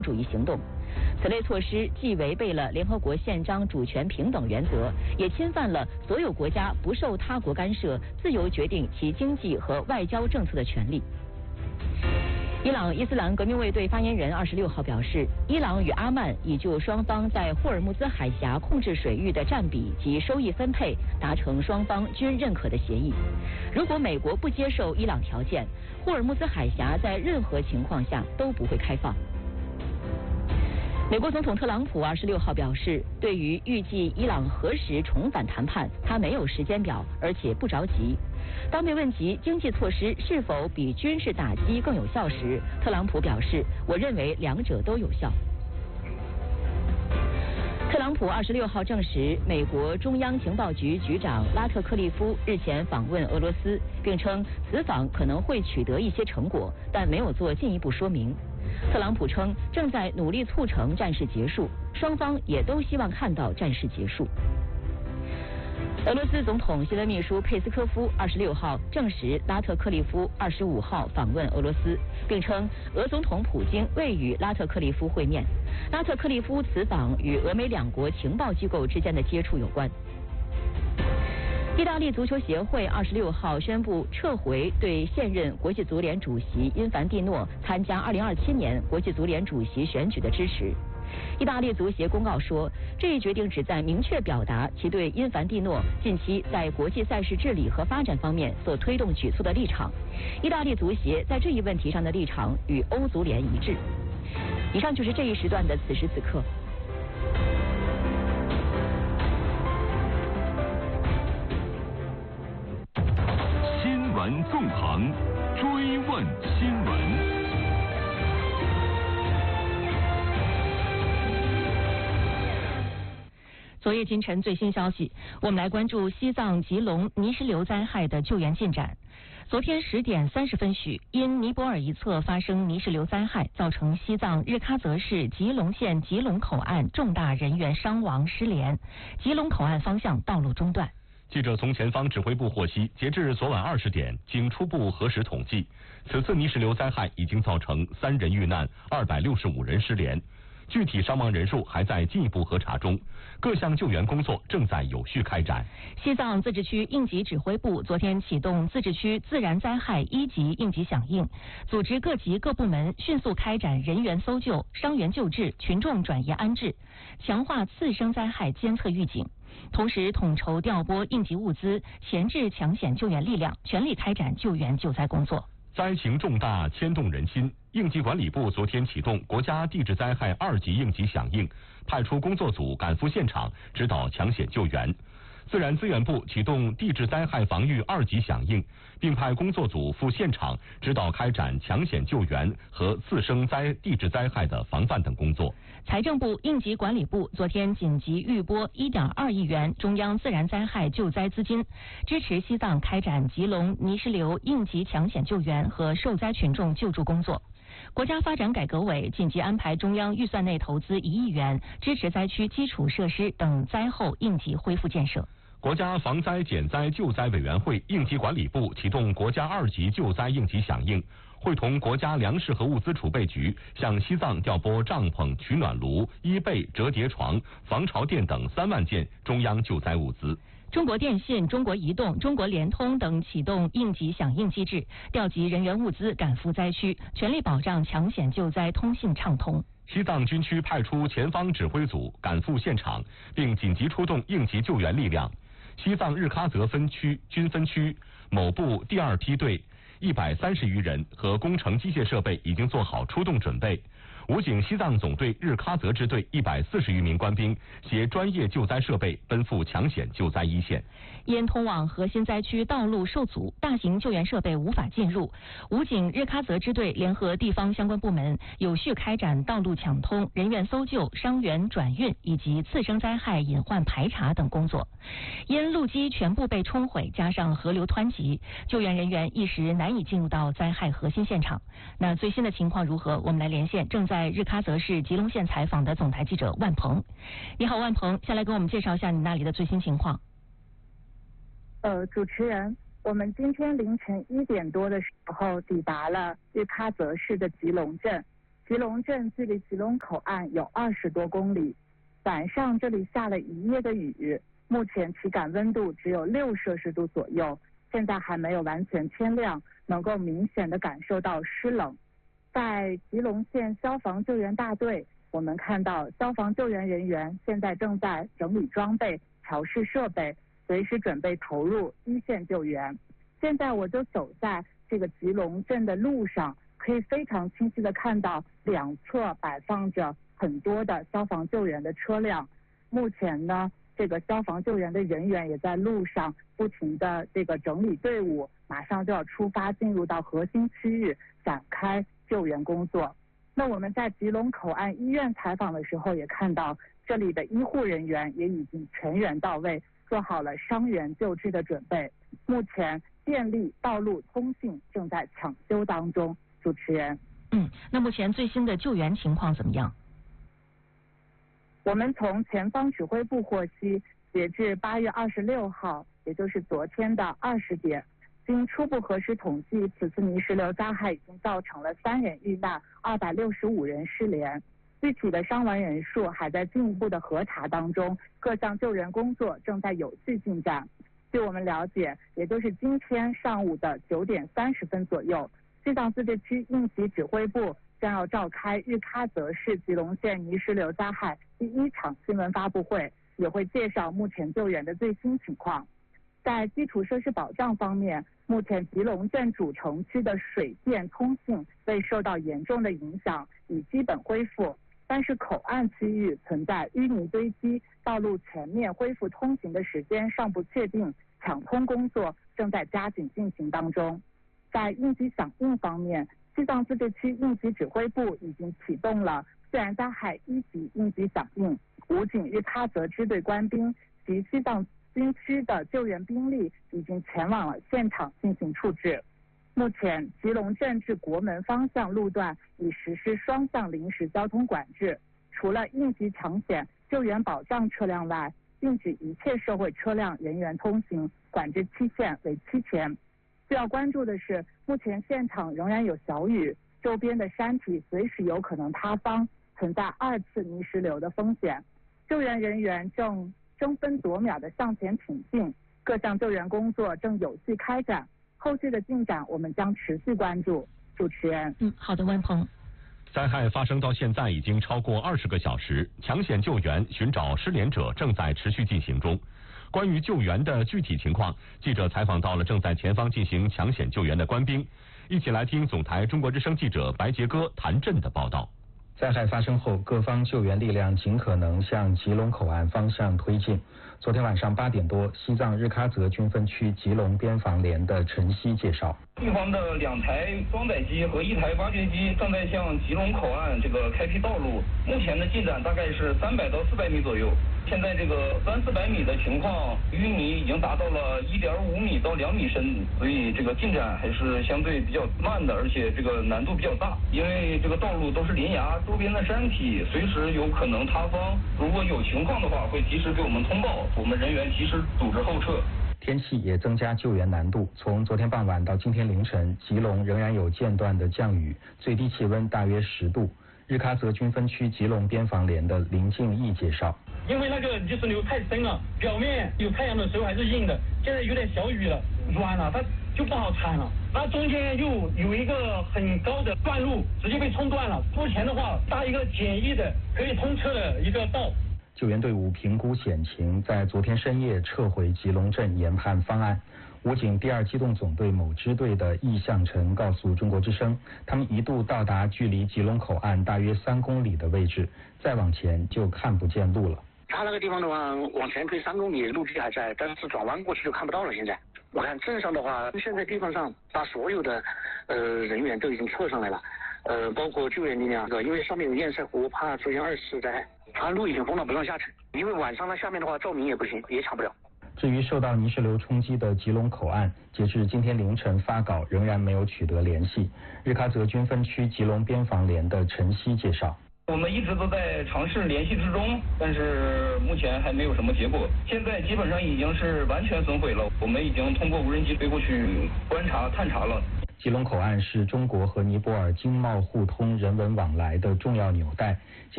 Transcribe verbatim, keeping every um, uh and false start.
主义行动。此类措施既违背了联合国宪章主权平等原则，也侵犯了所有国家不受他国干涉、自由决定其经济和外交政策的权利。伊朗伊斯兰革命卫队发言人二十六号表示，伊朗与阿曼已就双方在霍尔木兹海峡控制水域的占比及收益分配达成双方均认可的协议。如果美国不接受伊朗条件，霍尔木兹海峡在任何情况下都不会开放。美国总统特朗普二十六号表示，对于预计伊朗何时重返谈判，他没有时间表，而且不着急。当被问及经济措施是否比军事打击更有效时，特朗普表示，我认为两者都有效。特朗普二十六号证实，美国中央情报局局长拉特克利夫日前访问俄罗斯，并称此访可能会取得一些成果，但没有做进一步说明。特朗普称正在努力促成战事结束，双方也都希望看到战事结束。俄罗斯总统新闻秘书佩斯科夫二十六号证实，拉特克利夫二十五号访问俄罗斯，并称俄总统普京未与拉特克利夫会面。拉特克利夫此访与俄美两国情报机构之间的接触有关。意大利足球协会二十六号宣布撤回对现任国际足联主席因凡蒂诺参加二零二七年国际足联主席选举的支持。意大利足协公告说，这一决定旨在明确表达其对因凡蒂诺近期在国际赛事治理和发展方面所推动举措的立场。意大利足协在这一问题上的立场与欧足联一致。以上就是这一时段的此时此刻。 新闻纵横，追问新闻。 昨夜今晨最新消息，我们来关注西藏吉隆泥石流灾害的救援进展。昨天十点三十分许，因尼泊尔一侧发生泥石流灾害，造成西藏日喀则市吉隆县吉隆口岸重大人员伤亡失联，吉隆口岸方向道路中断。 记者从前方指挥部获悉，截至昨晚二十点，经初步核实统计，此次泥石流灾害已经造成三人遇难，二百六十五人失联。具体伤亡人数还在进一步核查中，各项救援工作正在有序开展。 西藏自治区应急指挥部昨天启动自治区自然灾害一级应急响应，组织各级各部门迅速开展人员搜救、伤员救治、群众转移安置，强化次生灾害监测预警。同时统筹调拨应急物资，前置抢险救援力量，全力开展救援救灾工作。 灾情重大，牵动人心。应急管理部昨天启动国家地质灾害二级应急响应，派出工作组赶赴现场指导抢险救援。自然资源部启动地质灾害防御二级响应，并派工作组赴现场指导开展抢险救援和次生灾地质灾害的防范等工作。 财政部应急管理部昨天紧急预拨一点二亿元中央自然灾害救灾资金，支持西藏开展吉隆泥石流应急抢险救援和受灾群众救助工作。国家发展改革委紧急安排中央预算内投资一亿元，支持灾区基础设施等灾后应急恢复建设。 国家防灾减灾救灾委员会应急管理部启动国家二级救灾应急响应，会同国家粮食和物资储备局向西藏调拨帐篷、取暖炉、衣被、折叠床、防潮垫等三万件中央救灾物资。 中国电信、中国移动、中国联通等启动应急响应机制，调集人员物资赶赴灾区，全力保障抢险救灾通信畅通。 西藏军区派出前方指挥组赶赴现场，并紧急出动应急救援力量。西藏日喀则分区军分区某部第二梯队一百三十余人和工程机械设备已经做好出动准备。武警西藏总队日喀则支队一百四十余名官兵携专业救灾设备奔赴抢险救灾一线。 因通往核心灾区道路受阻，大型救援设备无法进入，武警日喀则支队联合地方相关部门，有序开展道路抢通、人员搜救、伤员转运以及次生灾害隐患排查等工作。因路基全部被冲毁，加上河流湍急，救援人员一时难以进入到灾害核心现场。那最新的情况如何？我们来连线正在日喀则市吉隆县采访的总台记者万鹏。你好，万鹏，先来给我们介绍一下你那里的最新情况。 呃，主持人，我们今天凌晨一点多的时候抵达了日喀则市的吉隆镇。 吉隆镇距离吉隆口岸有二十多公里，晚上这里下了一夜的雨，目前体感温度只有六摄氏度左右，现在还没有完全天亮，能够明显的感受到湿冷。在吉隆县消防救援大队，我们看到消防救援人员现在正在整理装备、调试设备，随时准备投入一线救援。现在我就走在这个吉隆镇的路上，可以非常清晰的看到两侧摆放着很多的消防救援的车辆。目前呢，这个消防救援的人员也在路上不停的这个整理队伍，马上就要出发进入到核心区域展开救援工作。那我们在吉隆口岸医院采访的时候也看到，这里的医护人员也已经全员到位，做好了伤员救治的准备。目前电力、道路通信正在抢修当中。主持人， 嗯，那目前最新的救援情况怎么样？ 我们从前方指挥部获悉，截至八月二十六号，也就是昨天的二十点，经初步核实统计，此次泥石流灾害已经造成了三人遇难，二百六十五人失联。具体的伤亡人数还在进一步的核查当中，各项救援工作正在有序进展。据我们了解，也就是今天上午的九点三十分左右，西藏自治区应急指挥部将要召开日喀则市吉隆县泥石流灾害第一场新闻发布会，也会介绍目前救援的最新情况。在基础设施保障方面，目前吉隆镇主城区的水电通信未受到严重的影响，已基本恢复，但是口岸区域存在淤泥堆积，道路全面恢复通行的时间尚不确定，抢通工作正在加紧进行当中。在应急响应方面，西藏自治区应急指挥部已经启动了自然灾害一级应急响应，武警日喀则支队官兵及西藏军区的救援兵力已经前往了现场进行处置。目前，吉隆镇至国门方向路段已实施双向临时交通管制，除了应急抢险、救援保障车辆外，禁止一切社会车辆人员通行，管制期限为七天。需要关注的是，目前现场仍然有小雨，周边的山体随时有可能塌方，存在二次泥石流的风险。救援人员正争分夺秒地向前挺进，各项救援工作正有序开展，后续的进展我们将持续关注。主持人， 嗯，好的，万鹏。 灾害发生到现在已经超过二十个小时，抢险救援、寻找失联者正在持续进行中。关于救援的具体情况，记者采访到了正在前方进行抢险救援的官兵，一起来听总台中国之声记者白杰哥谭震的报道。 灾害发生后，各方救援力量尽可能向吉隆口岸方向推进。昨天晚上八点多，西藏日喀则军分区吉隆边防连的陈曦介绍， 地方的两台装载机和一台挖掘机正在向吉隆口岸这个开辟道路，目前的进展大概是三百到四百米左右。现在这个三四百米的情况，淤泥已经达到了一点五米到两米深，所以这个进展还是相对比较慢的，而且这个难度比较大，因为这个道路都是林崖，周边的山体随时有可能塌方，如果有情况的话，会及时给我们通报，我们人员及时组织后撤。 天气也增加救援难度，从昨天傍晚到今天凌晨，吉隆仍然有间断的降雨，最低气温大约十度。日喀则军分区吉隆边防连的林敬义介绍， 因为那个泥石流太深了，表面有太阳的时候还是硬的，现在有点小雨了，软了，它就不好铲了。那中间又有一个很高的断路，直接被冲断了。目前的话，搭一个简易的可以通车的一个道。 救援队伍评估险情，在昨天深夜撤回吉隆镇研判方案。武警第二机动总队某支队的易向晨告诉中国之声，他们一度到达距离吉隆口岸大约三公里的位置，再往前就看不见路了。 他那个地方的话，往前推三公里，路基还在，但是转弯过去就看不到了。现在我看镇上的话，现在地方上把所有的呃人员都已经撤上来了，呃，包括救援力量，因为上面有堰塞湖，怕出现二次灾害，他路已经封了，不让下沉。因为晚上那下面的话照明也不行，也抢不了。 至于受到泥石流冲击的吉隆口岸，截至今天凌晨发稿仍然没有取得联系。日喀则军分区吉隆边防连的陈曦介绍， 我们一直都在尝试联系之中，但是目前还没有什么结果。现在基本上已经是完全损毁了，我们已经通过无人机飞过去观察探查了。 吉隆口岸是中国和尼泊尔经贸互通、人文往来的重要纽带。